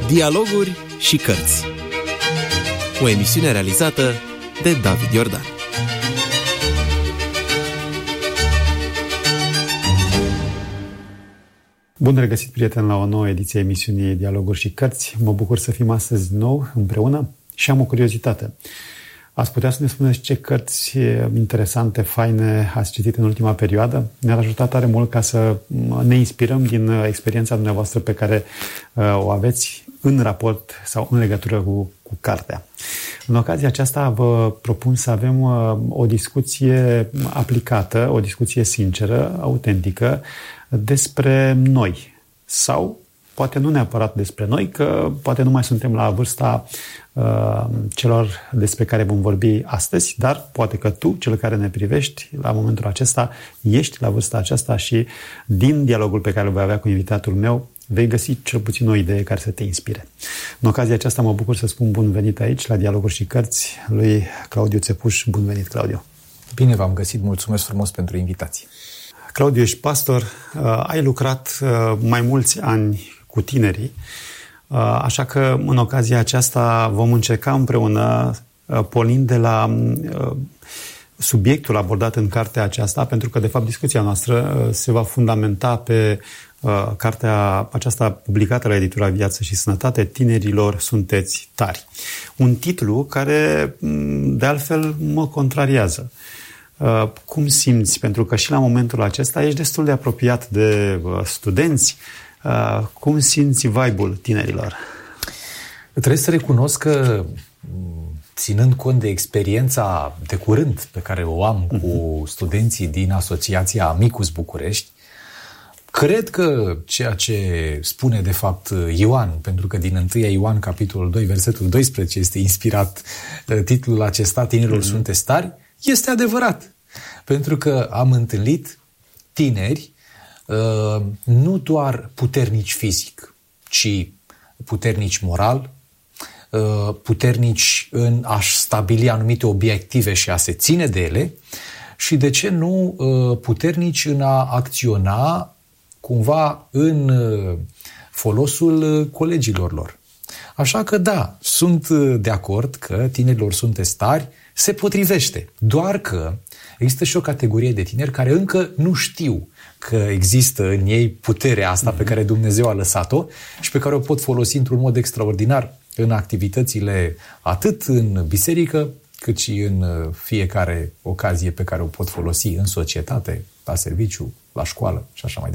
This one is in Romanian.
Dialoguri și cărți. O emisiune realizată de David Iordan. Bun regăsit, prieteni, la o nouă ediție a emisiunii Dialoguri și cărți. Mă bucur să fim astăzi din nou împreună și am o curiozitate. Ați putea să ne spuneți ce cărți interesante, faine ați citit în ultima perioadă? Ne-ar ajuta tare mult ca să ne inspirăm din experiența dumneavoastră pe care o aveți în raport sau în legătură cu cartea. În ocazia aceasta vă propun să avem o discuție aplicată, o discuție sinceră, autentică, despre noi. Sau poate nu neapărat despre noi, că poate nu mai suntem la vârsta celor despre care vom vorbi astăzi, dar poate că tu, cel care ne privești la momentul acesta, ești la vârsta aceasta și din dialogul pe care îl voi avea cu invitatul meu, vei găsi cel puțin o idee care să te inspire. În ocazia aceasta mă bucur să spun bun venit aici la Dialoguri și cărți lui Claudiu Țepuș. Bun venit, Claudiu! Bine v-am găsit, mulțumesc frumos pentru invitație. Claudiu, ești pastor, ai lucrat mai mulți ani cu tinerii, așa că în ocazia aceasta vom încerca împreună, pornind de la subiectul abordat în cartea aceasta, pentru că de fapt discuția noastră se va fundamenta pe cartea aceasta publicată la editura Viață și Sănătate, Tinerilor sunteți tari. Un titlu care de altfel mă contrariază. Cum simți? Pentru că și la momentul acesta ești destul de apropiat de studenți. Cum simți vibe-ul tinerilor? Trebuie să recunosc că, ținând cont de experiența de curând pe care o am cu studenții din Asociația Amicus București, cred că ceea ce spune de fapt Ioan, pentru că din 1 Ioan, capitolul 2, versetul 12, este inspirat titlul acesta, Tinerilor sunteți tari, este adevărat. Pentru că am întâlnit tineri nu doar puternici fizic, ci puternici moral, puternici în a-și stabili anumite obiective și a se ține de ele și, de ce nu, puternici în a acționa cumva în folosul colegilor lor. Așa că da, sunt de acord că Tinerilor sunteți tari se potrivește, doar că există și o categorie de tineri care încă nu știu că există în ei puterea asta pe care Dumnezeu a lăsat-o și pe care o pot folosi într-un mod extraordinar în activitățile atât în biserică, cât și în fiecare ocazie pe care o pot folosi în societate, la serviciu, la școală și așa mai departe.